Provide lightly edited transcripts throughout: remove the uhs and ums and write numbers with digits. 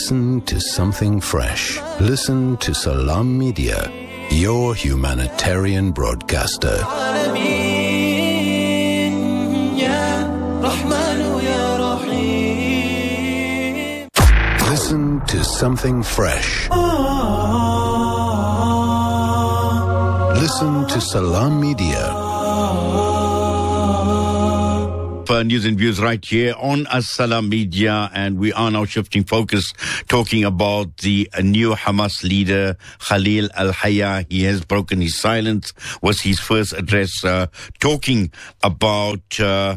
Listen to something fresh. Listen to Salam Media, your humanitarian broadcaster. Listen to something fresh. Listen to Salam Media. News and views right here on As-Salam Media, and we are now shifting focus, talking about the new Hamas leader, Khalil al-Hayya. He has broken his silence, was his first address, talking about, or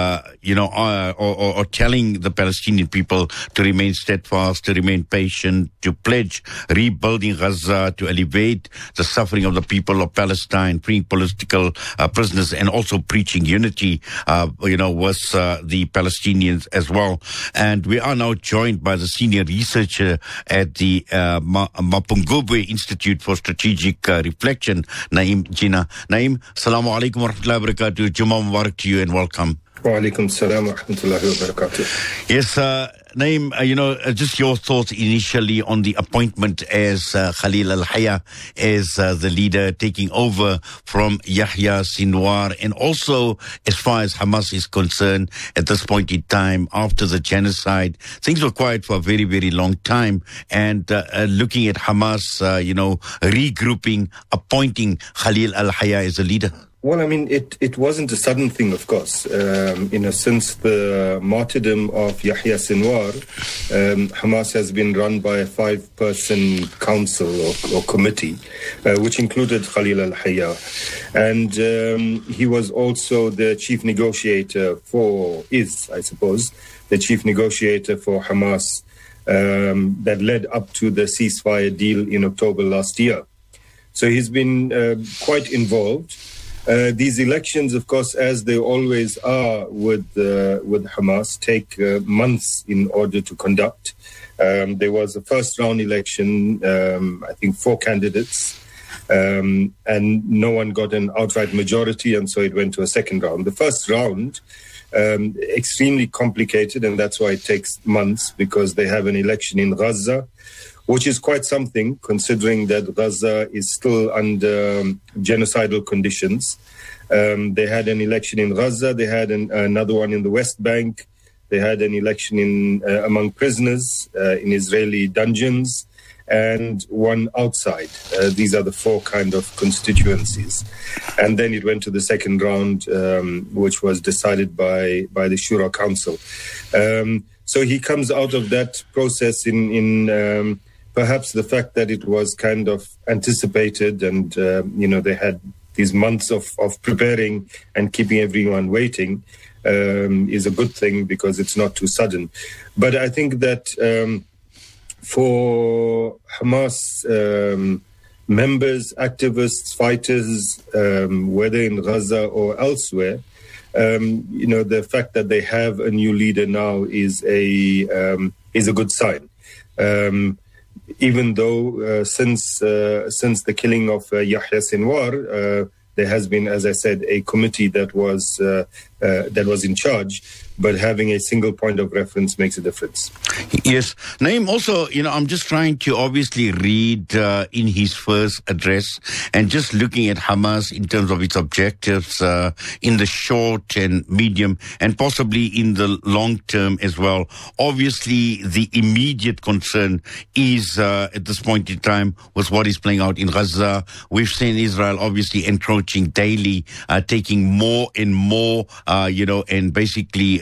telling the Palestinian people to remain steadfast, to remain patient, to pledge rebuilding Gaza, to alleviate the suffering of the people of Palestine, freeing political prisoners, and also preaching unity, with the Palestinians as well. And we are now joined by the senior researcher at the Mapungubwe Institute for Strategic Reflection, Naeem Jinnah. Naeem, Assalamu alaikum wa rahmatullahi wa barakatuh. Jummah Mubarak to you and welcome. Wa alaikum salam wa rahmatullahi wa barakatuh. Yes, Naeem, just your thoughts initially on the appointment as Khalil al-Hayya as the leader, taking over from Yahya Sinwar, and also as far as Hamas is concerned at this point in time after the genocide. Things were quiet for a very, very long time, and looking at Hamas, regrouping, appointing Khalil al-Hayya as a leader. Well, I mean, it wasn't a sudden thing, of course. Since the martyrdom of Yahya Sinwar, Hamas has been run by a 5-person council or committee, which included Khalil al-Hayya. And he was also the chief negotiator the chief negotiator for Hamas that led up to the ceasefire deal in October last year. So he's been quite involved. These elections, of course, as they always are with Hamas, take months in order to conduct. There was a first-round election, I think 4 candidates, and no one got an outright majority, and so it went to a second round. The first round, extremely complicated, and that's why it takes months, because they have an election in Gaza, which is quite something, considering that Gaza is still under genocidal conditions. They had an election in Gaza. They had another one in the West Bank. They had an election among prisoners in Israeli dungeons, and one outside. These are the 4 kind of constituencies. And then it went to the second round, which was decided by the Shura Council. So he comes out of that process in perhaps the fact that it was kind of anticipated, and they had these months of preparing and keeping everyone waiting is a good thing, because it's not too sudden. But I think that for Hamas members, activists, fighters, whether in Gaza or elsewhere, the fact that they have a new leader now is a good sign. Even though since the killing of Yahya Sinwar, there has been, as I said, a committee that was in charge, but having a single point of reference makes a difference. Yes. Naeem, also, I'm just trying to obviously read in his first address, and just looking at Hamas in terms of its objectives in the short and medium, and possibly in the long term as well. Obviously, the immediate concern is, at this point in time, with what is playing out in Gaza. We've seen Israel obviously encroaching daily, taking more and more, and basically,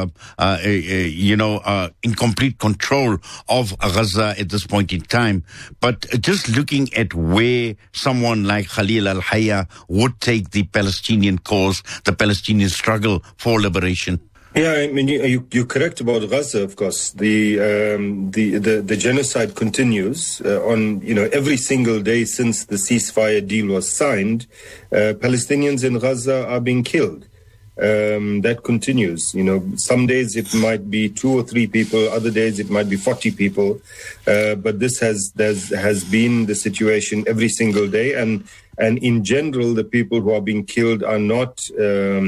in complete control of Gaza at this point in time. But just looking at where someone like Khalil al-Hayya would take the Palestinian cause, the Palestinian struggle for liberation. Yeah, I mean, you're correct about Gaza, of course. The genocide continues on, every single day since the ceasefire deal was signed. Palestinians in Gaza are being killed. That continues. Some days it might be 2 or 3 people, other days it might be 40 people. But this has been the situation every single day. And in general, the people who are being killed are not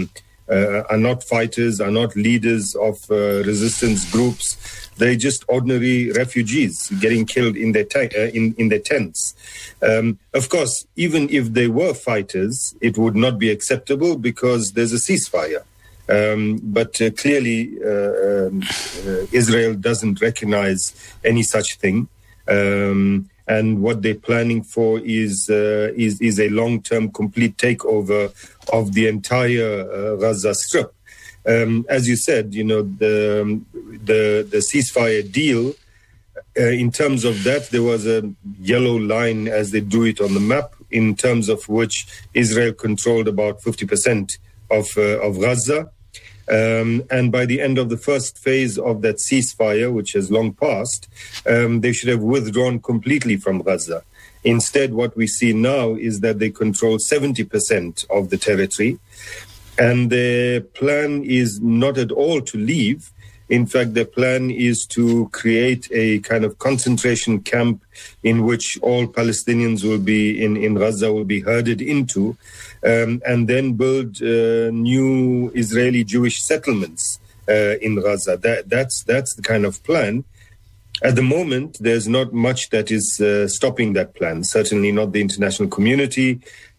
are not fighters, are not leaders of resistance groups. They're just ordinary refugees getting killed in their tents. Of course, even if they were fighters, it would not be acceptable because there's a ceasefire. But clearly, Israel doesn't recognize any such thing. And what they're planning for is a long-term complete takeover of the entire Gaza Strip. As you said, the ceasefire deal, in terms of that, there was a yellow line, as they do it on the map, in terms of which Israel controlled about 50% of Gaza. And by the end of the first phase of that ceasefire, which has long passed, they should have withdrawn completely from Gaza. Instead, what we see now is that they control 70% of the territory. And their plan is not at all to leave. In fact, their plan is to create a kind of concentration camp in which all Palestinians will be in Gaza will be herded into, and then build new Israeli Jewish settlements in Gaza. That's the kind of plan. At the moment, there's not much that is stopping that plan. Certainly not the international community.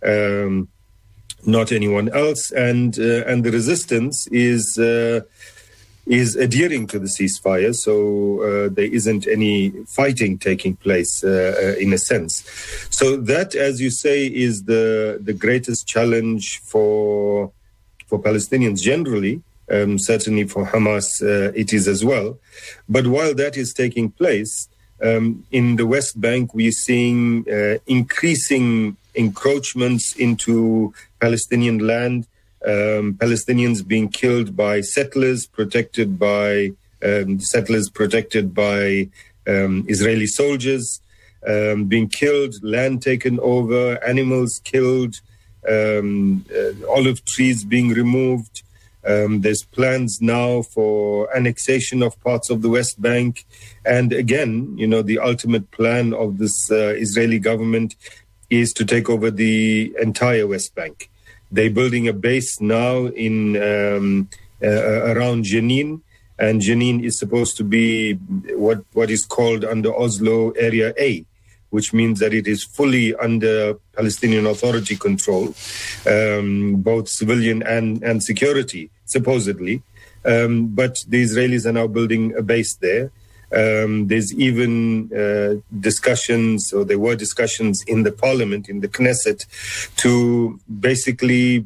Not anyone else, and the resistance is adhering to the ceasefire. So there isn't any fighting taking place in a sense. So that, as you say, is the greatest challenge for Palestinians generally. Certainly for Hamas, it is as well. But while that is taking place, in the West Bank, we're seeing increasing encroachments into Palestinian land, Palestinians being killed by settlers protected by Israeli soldiers, being killed, land taken over, animals killed, olive trees being removed. There's plans now for annexation of parts of the West Bank. And again, the ultimate plan of this Israeli government is to take over the entire West Bank. They're building a base now in around Jenin, and Jenin is supposed to be what is called under Oslo Area A, which means that it is fully under Palestinian Authority control, both civilian and security, supposedly. But the Israelis are now building a base there. There's even discussions, or there were discussions in the parliament, in the Knesset, to basically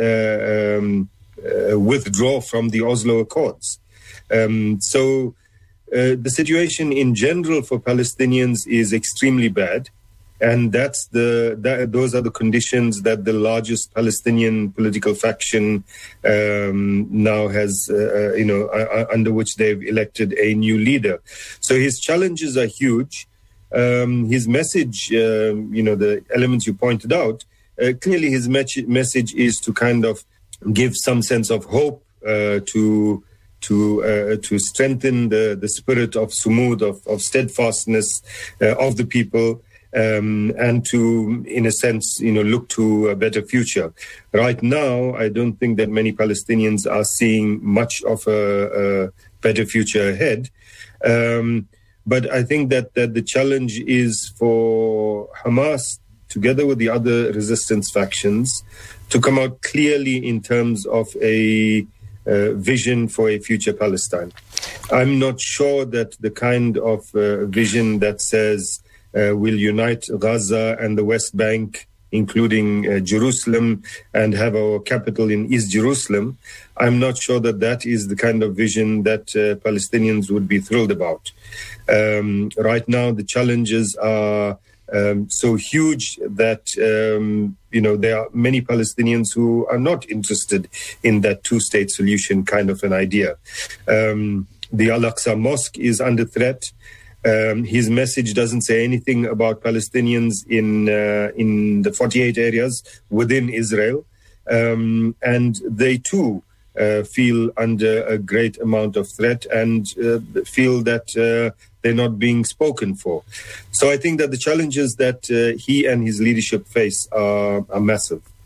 withdraw from the Oslo Accords. So the situation in general for Palestinians is extremely bad. And those are the conditions that the largest Palestinian political faction now has, under which they've elected a new leader. So his challenges are huge. His message, the elements you pointed out, clearly his message is to kind of give some sense of hope, to strengthen the spirit of sumud, of steadfastness of the people. And to, in a sense, look to a better future. Right now, I don't think that many Palestinians are seeing much of a better future ahead. But I think that the challenge is for Hamas, together with the other resistance factions, to come out clearly in terms of a vision for a future Palestine. I'm not sure that the kind of vision that says we'll unite Gaza and the West Bank, including Jerusalem, and have our capital in East Jerusalem, I'm not sure that is the kind of vision that Palestinians would be thrilled about. Right now, the challenges are so huge that, there are many Palestinians who are not interested in that two-state solution kind of an idea. The Al-Aqsa Mosque is under threat. His message doesn't say anything about Palestinians in the 48 areas within Israel. And they too feel under a great amount of threat and feel that they're not being spoken for. So I think that the challenges that he and his leadership face are massive.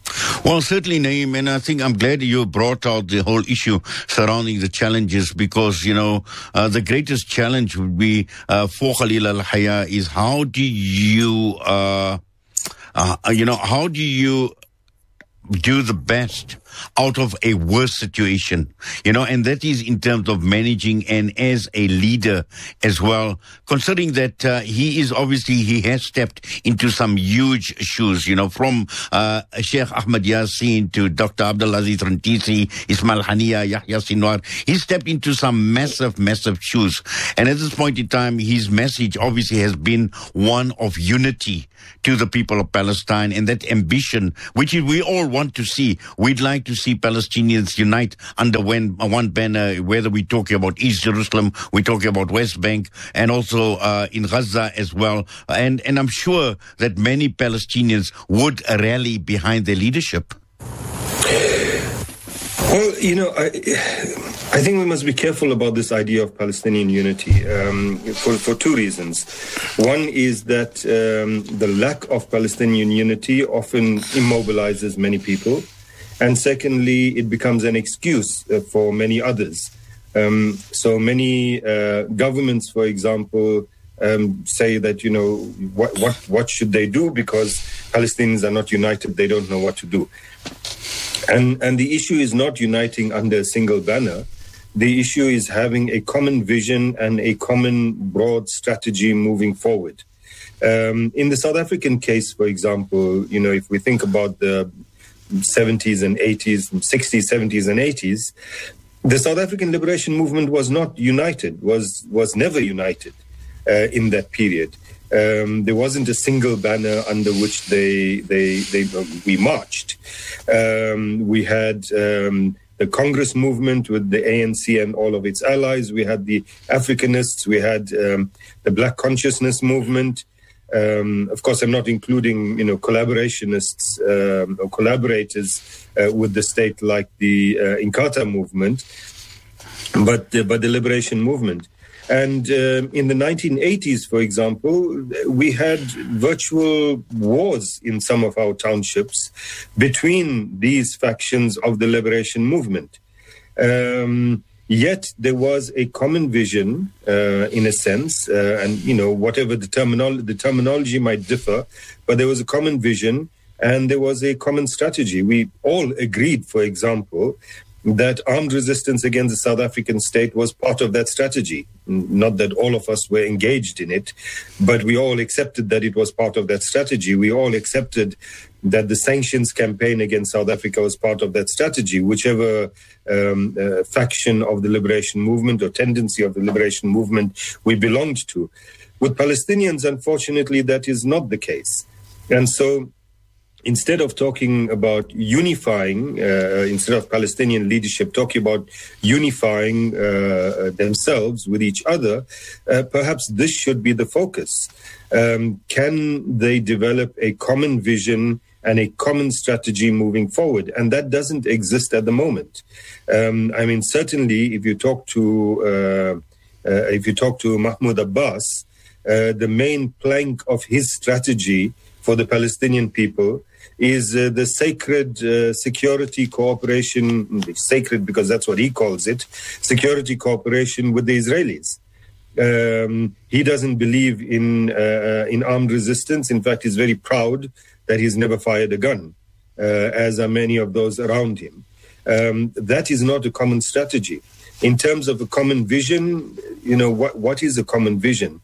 Well, certainly, Naeem, and I think I'm glad you brought out the whole issue surrounding the challenges because, the greatest challenge would be for Khalil al-Hayya is how do you, how do you do the best out of a worse situation, and that is in terms of managing and as a leader as well, considering that he has stepped into some huge shoes, from Sheikh Ahmed Yassin to Dr. Abdulaziz Rantisi, Ismail Haniya, Yahya Sinwar. He stepped into some massive, massive shoes. And at this point in time, his message obviously has been one of unity to the people of Palestine and that ambition, which we all want to see. We'd like to see Palestinians unite under one banner, whether we're talking about East Jerusalem, we're talking about West Bank, and also in Gaza as well. And I'm sure that many Palestinians would rally behind their leadership. Well, I think we must be careful about this idea of Palestinian unity for two reasons. One is that the lack of Palestinian unity often immobilizes many people. And secondly, it becomes an excuse for many others. So many governments, for example, say that, what should they do because Palestinians are not united, they don't know what to do. And the issue is not uniting under a single banner. The issue is having a common vision and a common broad strategy moving forward. In the South African case, for example, if we think about the 70s and 80s, 60s, 70s and 80s, the South African liberation movement was not united, was never united in that period. There wasn't a single banner under which we marched. We had the Congress movement with the ANC and all of its allies. We had the Africanists. We had the Black Consciousness movement. Of course, I'm not including, collaborationists or collaborators with the state like the Inkatha movement, but the liberation movement. And in the 1980s, for example, we had virtual wars in some of our townships between these factions of the liberation movement. Yet there was a common vision, in a sense, and, whatever the terminology might differ, but there was a common vision and there was a common strategy. We all agreed, for example, that armed resistance against the South African state was part of that strategy. Not that all of us were engaged in it, but we all accepted that it was part of that strategy. We all accepted that the sanctions campaign against South Africa was part of that strategy, whichever faction of the liberation movement or tendency of the liberation movement we belonged to. With Palestinians, unfortunately, that is not the case. And so instead of talking about unifying, instead of Palestinian leadership talking about unifying themselves with each other, perhaps this should be the focus. Can they develop a common vision and a common strategy moving forward? And that doesn't exist at the moment. Certainly, if you talk to Mahmoud Abbas, the main plank of his strategy for the Palestinian people is the sacred security cooperation, sacred because that's what he calls it, security cooperation with the Israelis. He doesn't believe in armed resistance. In fact, he's very proud that he's never fired a gun, as are many of those around him. That is not a common strategy. In terms of a common vision, what is a common vision?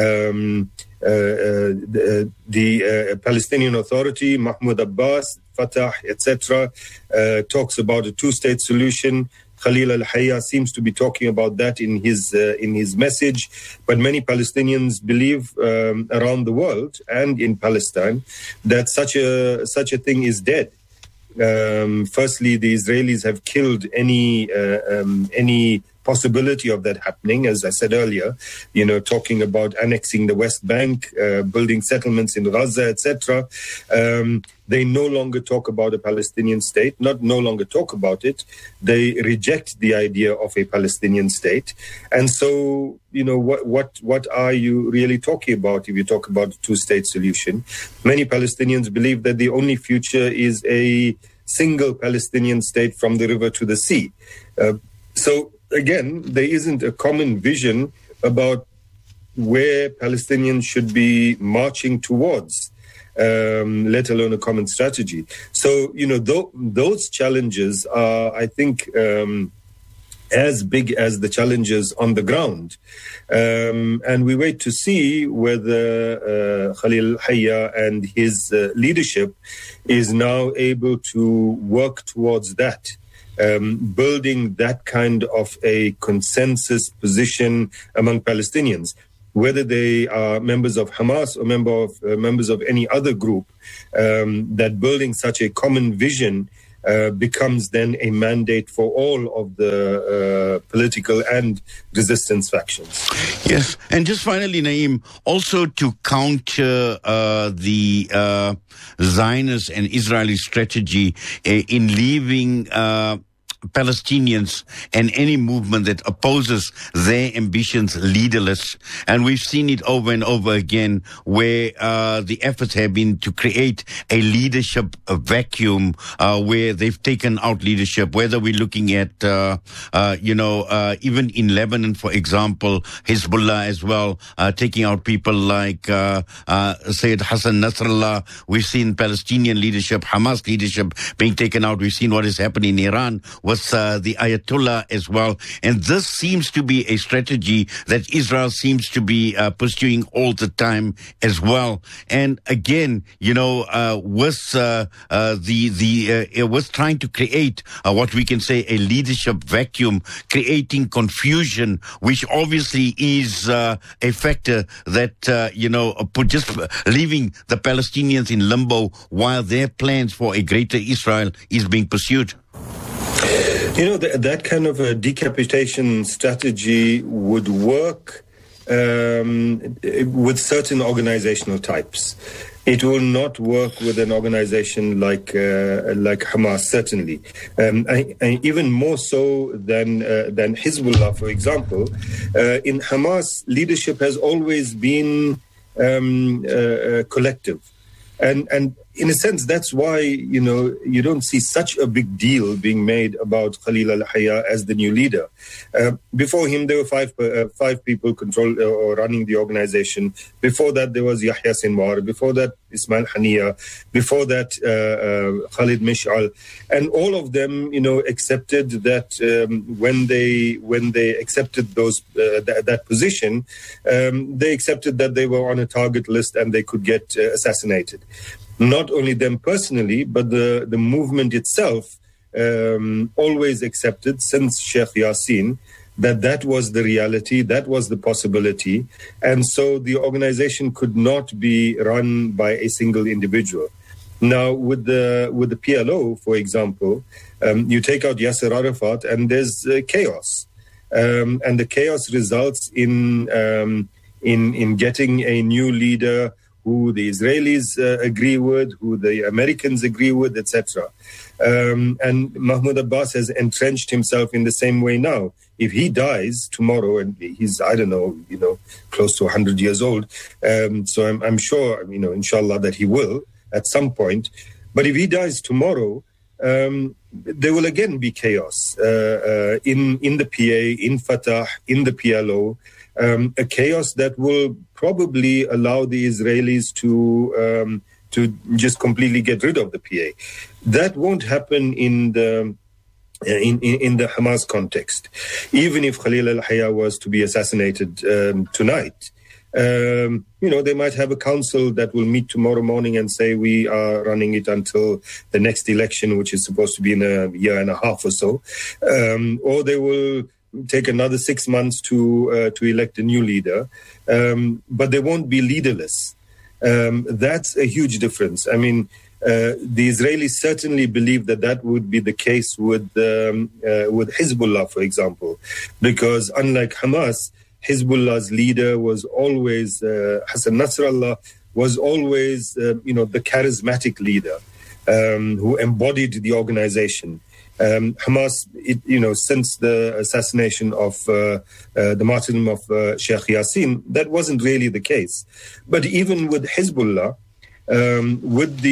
The Palestinian Authority, Mahmoud Abbas, Fatah, etc., talks about a two-state solution. Khalil al-Hayya seems to be talking about that in his message, but many Palestinians believe around the world and in Palestine that such a thing is dead. Firstly, the Israelis have killed any possibility of that happening, as I said earlier, talking about annexing the West Bank, building settlements in Gaza, etc. They no longer talk about a Palestinian state, no longer talk about it. They reject the idea of a Palestinian state. And so, what are you really talking about if you talk about a two-state solution? Many Palestinians believe that the only future is a single Palestinian state from the river to the sea. So again, there isn't a common vision about where Palestinians should be marching towards, let alone a common strategy. So, those challenges are, I think, as big as the challenges on the ground. And we wait to see whether Khalil al-Hayya and his leadership is now able to work towards that. Building that kind of a consensus position among Palestinians, whether they are members of Hamas or members of any other group, that building such a common vision becomes then a mandate for all of the political and resistance factions. Yes, and just finally, Naeem, also to counter the Zionist and Israeli strategy in leaving Palestinians and any movement that opposes their ambitions leaderless. And we've seen it over and over again where the efforts have been to create a leadership vacuum where they've taken out leadership, whether we're looking at, even in Lebanon, for example, Hezbollah as well, taking out people like Sayyid Hassan Nasrallah. We've seen Palestinian leadership, Hamas leadership being taken out. We've seen what has happened in Iran with the Ayatollah as well. And this seems to be a strategy that Israel seems to be pursuing all the time as well. And again, with trying to create what we can say a leadership vacuum, creating confusion, which obviously is a factor that, just leaving the Palestinians in limbo while their plans for a greater Israel is being pursued. That kind of a decapitation strategy would work with certain organizational types. It will not work with an organization like Hamas, certainly, and even more so than Hezbollah, for example. In Hamas, leadership has always been collective, and in a sense, that's why, you don't see such a big deal being made about Khalil al-Hayya as the new leader. Before him, there were five people or running the organization. Before that, there was Yahya Sinwar. Before that, Ismail Haniya. Before that, Khalid Mish'al. And all of them, accepted that when they accepted that position, they accepted that they were on a target list and they could get assassinated. Not only them personally, but the movement itself always accepted since Sheikh Yassin that was the reality, that was the possibility. And so the organization could not be run by a single individual. Now, with the PLO, for example, you take out Yasser Arafat and there's chaos. And the chaos results in getting a new leader who the Israelis agree with, who the Americans agree with, etc. And Mahmoud Abbas has entrenched himself in the same way now. If he dies tomorrow, and he's, close to 100 years old, so I'm sure, inshallah, that he will at some point. But if he dies tomorrow, there will again be chaos in the PA, in Fatah, in the PLO, a chaos that will probably allow the Israelis to just completely get rid of the PA. That won't happen in the Hamas context. Even if Khalil al-Hayya was to be assassinated tonight, they might have a council that will meet tomorrow morning and say we are running it until the next election, which is supposed to be in a year and a half or so, or they will take another 6 months to elect a new leader, but they won't be leaderless. That's a huge difference. I mean, the Israelis certainly believe that would be the case with Hezbollah, for example, because unlike Hamas, Hezbollah's leader was always Hassan Nasrallah was always the charismatic leader who embodied the organization. Hamas, since the assassination of the martyrdom of Sheikh Yassin, that wasn't really the case. But even with Hezbollah, with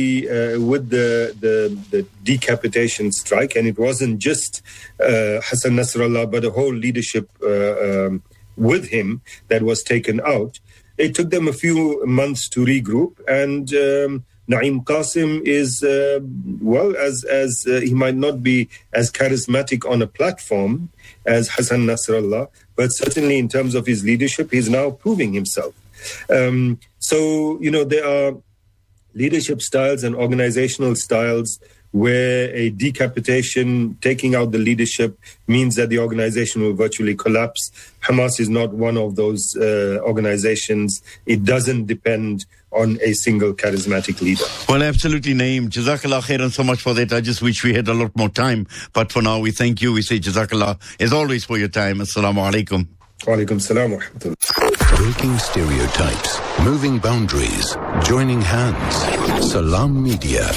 the decapitation strike, and it wasn't just Hassan Nasrallah, but a whole leadership with him that was taken out. It took them a few months to regroup, and Naeem Qasim is, as he might not be as charismatic on a platform as Hassan Nasrallah, but certainly in terms of his leadership, he's now proving himself. So, there are leadership styles and organizational styles where a decapitation, taking out the leadership, means that the organization will virtually collapse. Hamas is not one of those organizations. It doesn't depend on a single charismatic leader. Well, absolutely, Naeem. Jazakallah khairan so much for that. I just wish we had a lot more time. But for now, we thank you. We say Jazakallah, as always, for your time. Assalamu alaikum. Wa alaikum salam wa rahmatullah. Breaking stereotypes, moving boundaries, joining hands. Salam Media.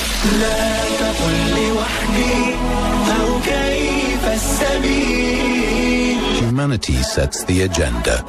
Humanity sets the agenda.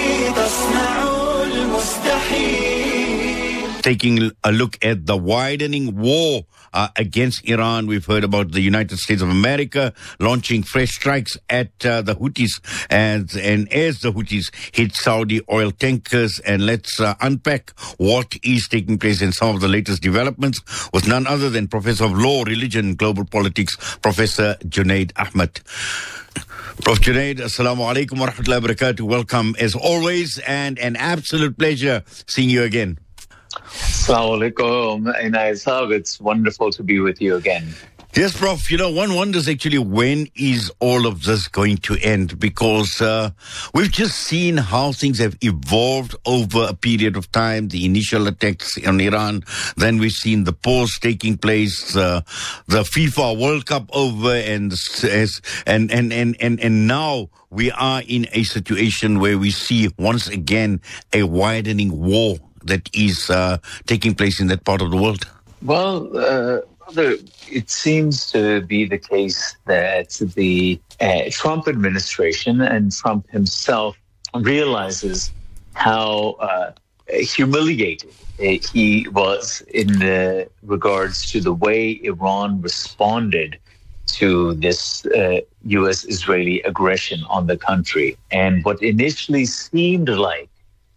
Taking a look at the widening war against Iran. We've heard about the United States of America launching fresh strikes at the Houthis and as the Houthis hit Saudi oil tankers. And let's unpack what is taking place in some of the latest developments with none other than Professor of Law, Religion, Global Politics, Professor Junaid Ahmed. Prof. Junaid, assalamu alaikum wa rahmatullahi wa barakatuh. Welcome as always, and an absolute pleasure seeing you again. Assalamu alaikum, Inayat Sahab. It's wonderful to be with you again. Yes, Prof. One wonders actually when is all of this going to end, because we've just seen how things have evolved over a period of time. The initial attacks on Iran, then we've seen the pause taking place, the FIFA World Cup over, and now we are in a situation where we see once again a widening war that is taking place in that part of the world. Well, it seems to be the case that the Trump administration and Trump himself realizes how humiliated he was in regards to the way Iran responded to this U.S.-Israeli aggression on the country. And what initially seemed like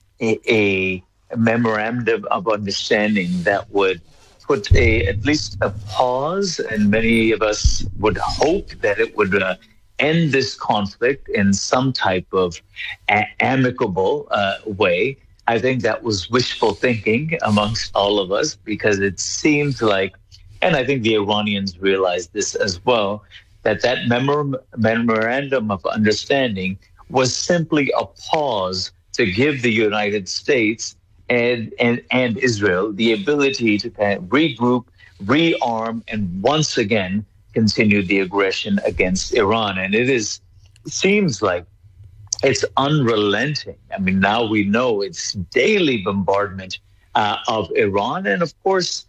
a memorandum of understanding that would put at least a pause, and many of us would hope that it would end this conflict in some type of amicable way. I think that was wishful thinking amongst all of us, because it seems like, and I think the Iranians realized this as well, that memorandum of understanding was simply a pause to give the United States and Israel the ability to kind of regroup, rearm, and once again continue the aggression against Iran. And it seems like it's unrelenting. I mean, now we know it's daily bombardment of Iran. And of course,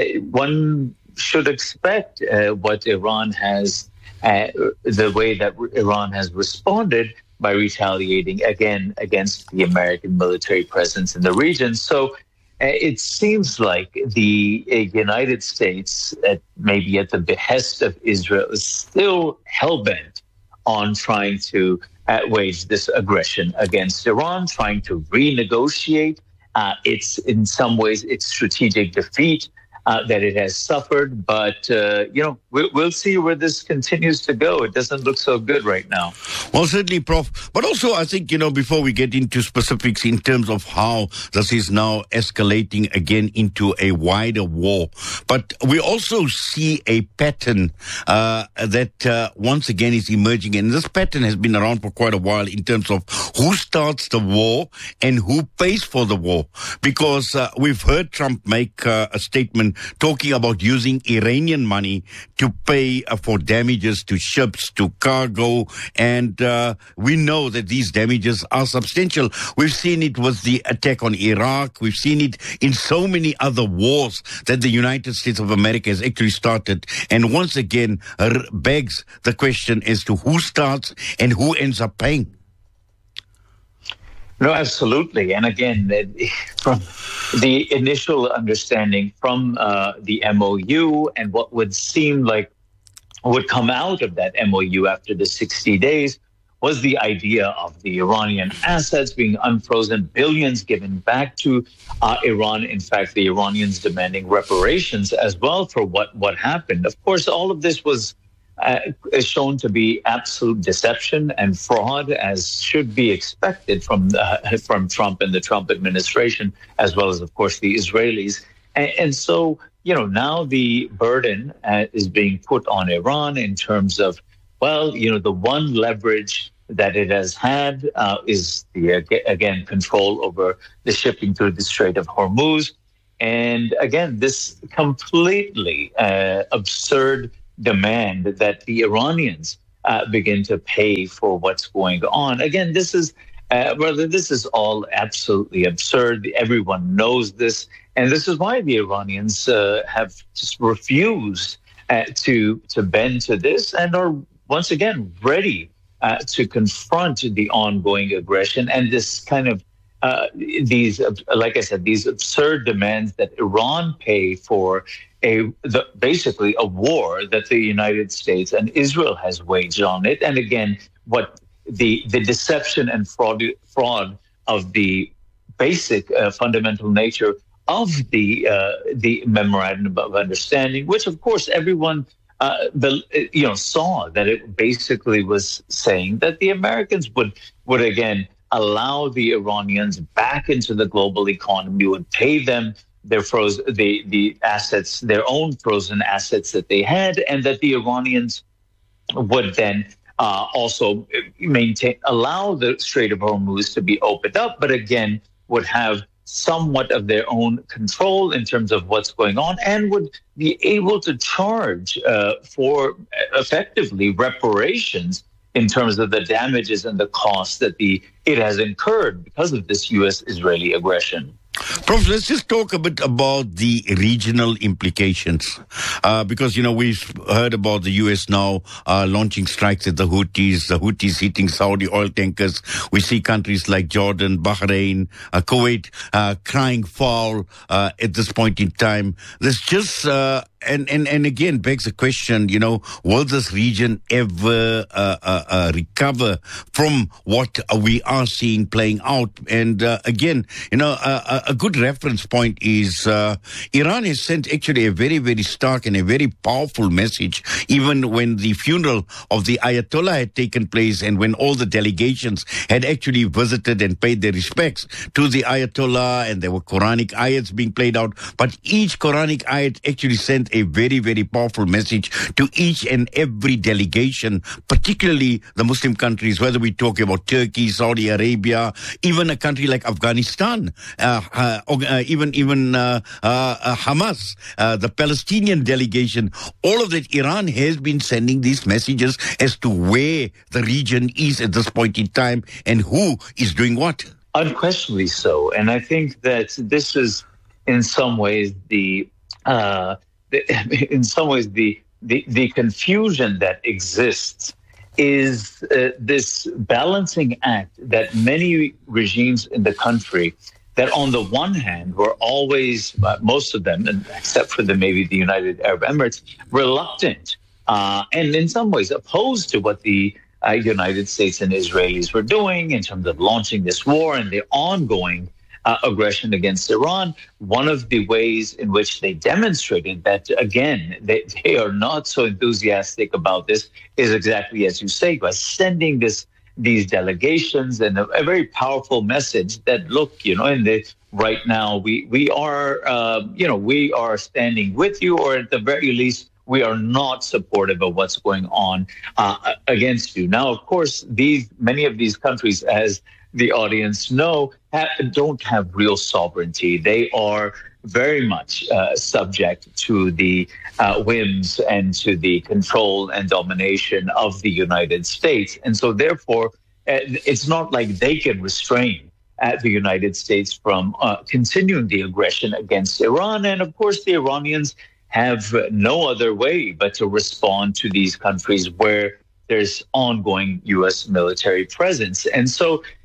one should expect what Iran has, the way that Iran has responded by retaliating again against the American military presence in the region. So it seems like the United States, maybe at the behest of Israel, is still hell-bent on trying to wage this aggression against Iran, trying to renegotiate in some ways, its strategic defeat that it has suffered. But, we'll see where this continues to go. It doesn't look so good right now. Well, certainly, Prof. But also, I think, before we get into specifics in terms of how this is now escalating again into a wider war, but we also see a pattern that once again is emerging. And this pattern has been around for quite a while in terms of who starts the war and who pays for the war. Because we've heard Trump make a statement talking about using Iranian money to pay for damages to ships, to cargo, and we know that these damages are substantial. We've seen it with the attack on Iraq. We've seen it in so many other wars that the United States of America has actually started. And once again, begs the question as to who starts and who ends up paying. No, absolutely. And again, the initial understanding from the MOU and what would seem like would come out of that MOU after the 60 days was the idea of the Iranian assets being unfrozen, billions given back to Iran. In fact, the Iranians demanding reparations as well for what happened. Of course, all of this was shown to be absolute deception and fraud, as should be expected from Trump and the Trump administration, as well as, of course, the Israelis. And so, now the burden is being put on Iran in terms of, the one leverage that it has had is the control over the shipping through the Strait of Hormuz. And again, this completely absurd demand that the Iranians begin to pay for what's going on. Again, this is all absolutely absurd. Everyone knows this. And this is why the Iranians have just refused to bend to this and are once again ready to confront the ongoing aggression and this kind of these absurd demands that Iran pay for basically a war that the United States and Israel has waged on it. And again, what the deception and fraud of the basic fundamental nature of the memorandum of understanding, which of course everyone saw that it basically was saying that the Americans would again allow the Iranians back into the global economy, would pay them the assets, their own frozen assets that they had, and that the Iranians would then also allow the Strait of Hormuz to be opened up, but again would have somewhat of their own control in terms of what's going on, and would be able to charge for effectively reparations in terms of the damages and the costs that it has incurred because of this U.S.-Israeli aggression. Prof, let's just talk a bit about the regional implications. Because, we've heard about the U.S. now launching strikes at the Houthis hitting Saudi oil tankers. We see countries like Jordan, Bahrain, Kuwait crying foul at this point in time. There's just... And again, begs the question, will this region ever recover from what we are seeing playing out? And again, a good reference point is Iran has sent actually a very, very stark and a very powerful message, even when the funeral of the Ayatollah had taken place and when all the delegations had actually visited and paid their respects to the Ayatollah, and there were Quranic ayats being played out. But each Quranic ayat actually sent a very, very powerful message to each and every delegation, particularly the Muslim countries, whether we talk about Turkey, Saudi Arabia, even a country like Afghanistan, even Hamas, the Palestinian delegation. All of that, Iran has been sending these messages as to where the region is at this point in time and who is doing what. Unquestionably so. And I think that this is in some ways the confusion that exists is this balancing act that many regimes in the country that on the one hand were always, most of them, except for maybe the United Arab Emirates, reluctant and in some ways opposed to what the United States and Israelis were doing in terms of launching this war and the ongoing aggression against Iran. One of the ways in which they demonstrated that, again, they are not so enthusiastic about this is exactly as you say, by sending these delegations and a very powerful message that, look, right now we are standing with you, or at the very least, we are not supportive of what's going on against you. Now, of course, many of these countries, as the audience know, don't have real sovereignty. They are very much subject to the whims and to the control and domination of the United States. And so therefore, it's not like they can restrain the United States from continuing the aggression against Iran. And of course, the Iranians have no other way but to respond to these countries where there's ongoing U.S. military presence. And so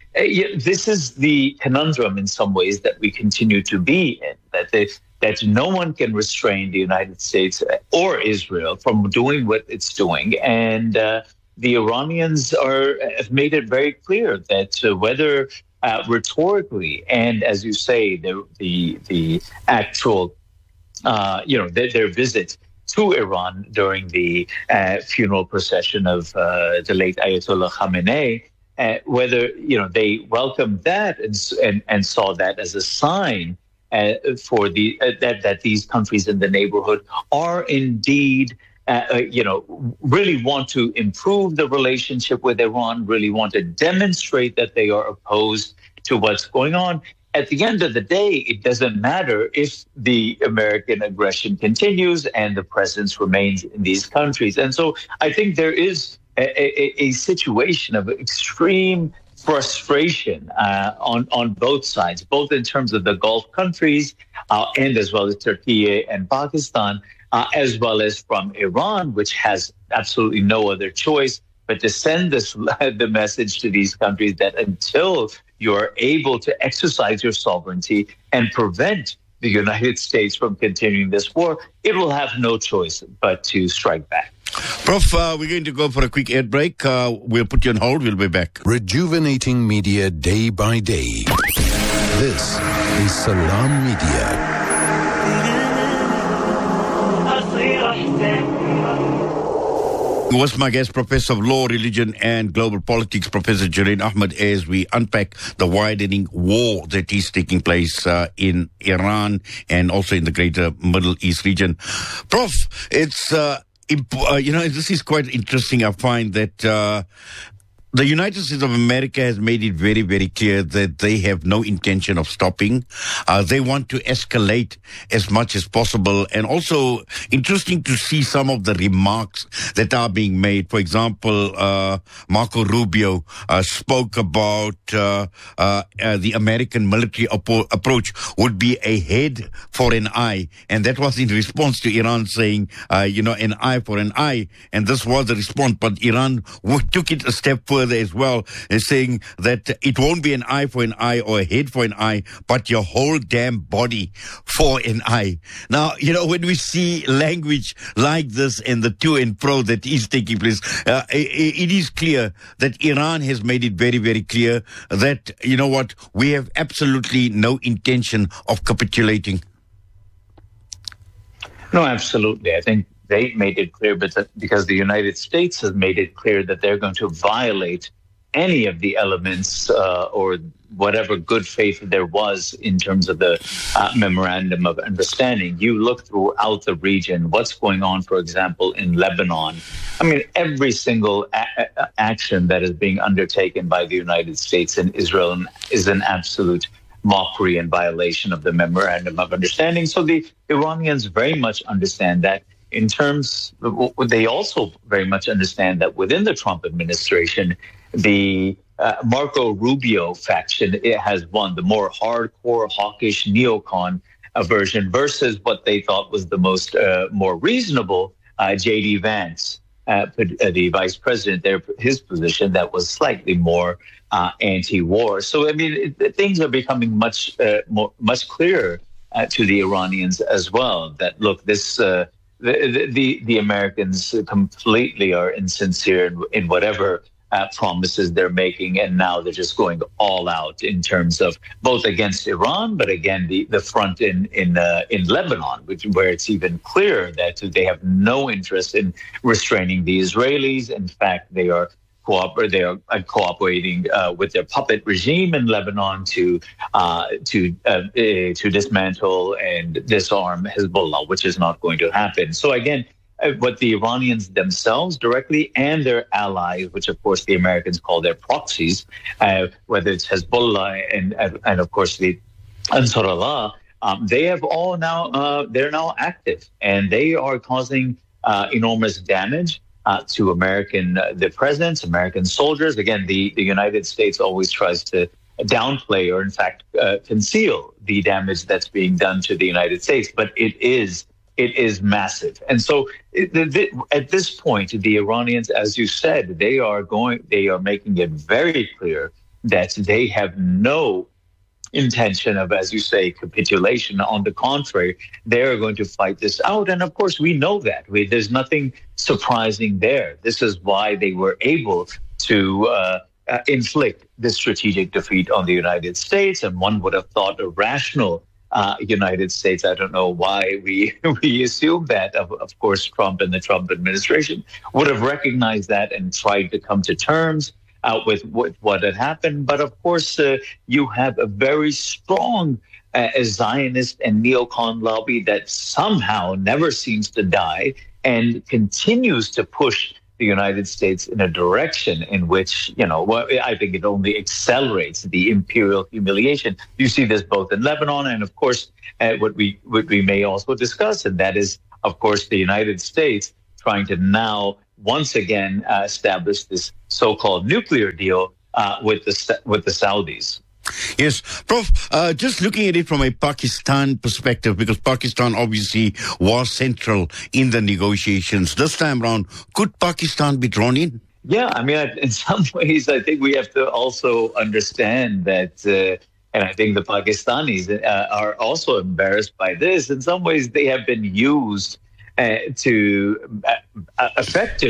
this is the conundrum in some ways that we continue to be in, that no one can restrain the United States or Israel from doing what it's doing. And the Iranians have made it very clear that whether rhetorically and, as you say, the actual, their visit to Iran during the funeral procession of the late Ayatollah Khamenei, whether they welcomed that and saw that as a sign for that these countries in the neighborhood are indeed really want to improve the relationship with Iran, really want to demonstrate that they are opposed to what's going on. At the end of the day, it doesn't matter if the American aggression continues and the presence remains in these countries. And so I think there is a situation of extreme frustration on both sides, both in terms of the Gulf countries and as well as Turkey and Pakistan, as well as from Iran, which has absolutely no other choice but to send the message to these countries that until you're able to exercise your sovereignty and prevent the United States from continuing this war, it will have no choice but to strike back. Prof, we're going to go for a quick ad break. We'll put you on hold. We'll be back. Rejuvenating media day by day. This is Salam Media. Was my guest, Professor of Law, Religion and Global Politics, Professor Jerain Ahmed, as we unpack the widening war that is taking place in Iran and also in the greater Middle East region. Prof, it's, this is quite interesting. I find that the United States of America has made it very, very clear that they have no intention of stopping. They want to escalate as much as possible. And also interesting to see some of the remarks that are being made. For example, Marco Rubio spoke about the American military approach would be a head for an eye. And that was in response to Iran saying, an eye for an eye. And this was the response. But Iran took it a step further as well, is saying that it won't be an eye for an eye or a head for an eye, but your whole damn body for an eye. Now, when we see language like this and the to and fro that is taking place, it is clear that Iran has made it very, very clear that, we have absolutely no intention of capitulating. No, absolutely. I think they've made it clear, but because the United States has made it clear that they're going to violate any of the elements or whatever good faith there was in terms of the memorandum of understanding. You look throughout the region, what's going on, for example, in Lebanon. I mean, every single action that is being undertaken by the United States and Israel is an absolute mockery and violation of the memorandum of understanding. So the Iranians very much understand that. In terms, they also very much understand that within the Trump administration, the Marco Rubio faction has won, the more hardcore, hawkish neocon version versus what they thought was the most more reasonable J.D. Vance, the vice president there, his position that was slightly more anti-war. So, I mean, things are becoming much clearer to the Iranians as well, that, look, this... The Americans completely are insincere in whatever promises they're making, and now they're just going all out in terms of both against Iran, but again the front in Lebanon, where it's even clear that they have no interest in restraining the Israelis. In fact, they are cooperating with their puppet regime in Lebanon to dismantle and disarm Hezbollah, which is not going to happen. So again, what the Iranians themselves directly and their allies, which of course the Americans call their proxies, whether it's Hezbollah and of course the Ansarullah, they have all now they're now active, and they are causing enormous damage to the presidents, American soldiers. Again, the United States always tries to downplay or, in fact, conceal the damage that's being done to the United States, but it is massive. And so, at this point, the Iranians, as you said, they are making it very clear that they have no intention of, as you say, capitulation. On the contrary, they're going to fight this out. And of course, we know that. There's nothing surprising there. This is why they were able to inflict this strategic defeat on the United States. And one would have thought a rational United States, I don't know why we assume that, of course, Trump and the Trump administration would have recognized that and tried to come to terms with what had happened. But of course, you have a very strong Zionist and neocon lobby that somehow never seems to die and continues to push the United States in a direction in which, I think it only accelerates the imperial humiliation. You see this both in Lebanon and, of course, what we may also discuss, and that is, of course, the United States trying to now once again establish this so-called nuclear deal with the Saudis. Yes, Prof, just looking at it from a Pakistan perspective, because Pakistan obviously was central in the negotiations. This time around, could Pakistan be drawn in? Yeah, I mean, in some ways, I think we have to also understand that, and I think the Pakistanis are also embarrassed by this. In some ways, they have been used to effectively